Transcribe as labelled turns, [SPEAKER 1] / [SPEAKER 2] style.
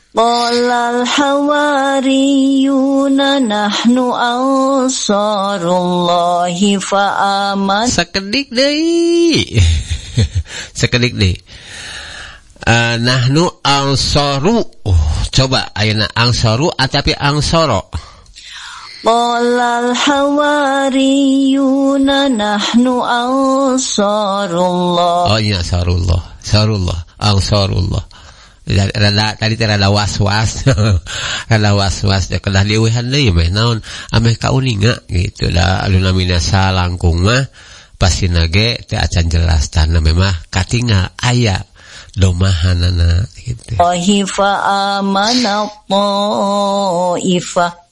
[SPEAKER 1] Qala al-hawariyuna nahnu ansarullahi fa'aman.
[SPEAKER 2] Sakedik deui. Sakedik deui. Nahnu ansaru. Coba ayeuna ansaru atapi ansoro.
[SPEAKER 1] Qala al-hawariyuna nahnu ansarullah.
[SPEAKER 2] Oh iya, ansarullah. Tadi rada was-was. Rada was-was kedah lieuhan deui mah naon ameh kauninga gitu da aluna minasa langkung mah pasina ge teu acan jelas tana memang katingal aya domahanana gitu.
[SPEAKER 1] Fa amana taifah.